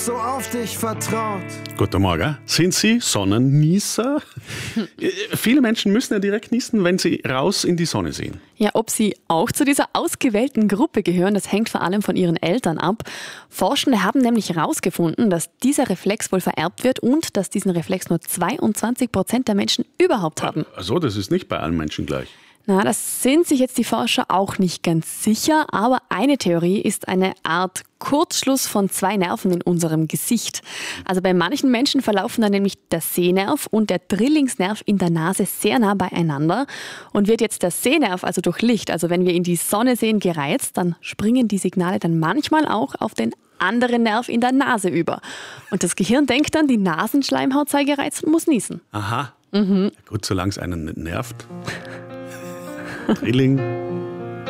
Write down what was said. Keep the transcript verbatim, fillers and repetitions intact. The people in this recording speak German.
so auf dich vertraut. Guten Morgen. Sind Sie Sonnennießer? Viele Menschen müssen ja direkt niesen, wenn sie raus in die Sonne sehen. Ja, ob sie auch zu dieser ausgewählten Gruppe gehören, das hängt vor allem von ihren Eltern ab. Forschende haben nämlich herausgefunden, dass dieser Reflex wohl vererbt wird und dass diesen Reflex nur zweiundzwanzig Prozent der Menschen überhaupt haben. Also, das ist nicht bei allen Menschen gleich. Na, das sind sich jetzt die Forscher auch nicht ganz sicher, aber eine Theorie ist eine Art Kurzschluss von zwei Nerven in unserem Gesicht. Also bei manchen Menschen verlaufen dann nämlich der Sehnerv und der Drillingsnerv in der Nase sehr nah beieinander. Und wird jetzt der Sehnerv also durch Licht, also wenn wir in die Sonne sehen, gereizt, dann springen die Signale dann manchmal auch auf den anderen Nerv in der Nase über. Und das Gehirn denkt dann, die Nasenschleimhaut sei gereizt und muss niesen. Aha. Mhm. Gut, solange es einen nicht nervt. Drilling.